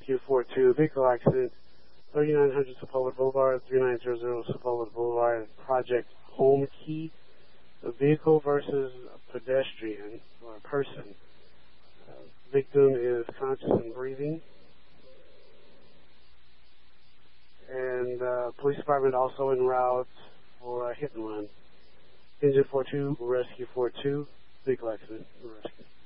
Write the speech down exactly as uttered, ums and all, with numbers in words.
Rescue four two, vehicle accident, thirty-nine hundred Sepulveda Boulevard, three nine zero zero Sepulveda Boulevard, Project Home Key. The vehicle versus a pedestrian or a person. Uh, victim is conscious and breathing. And uh, police department also en route for a hit and run. Engine four two, Rescue four two, vehicle accident, rescue.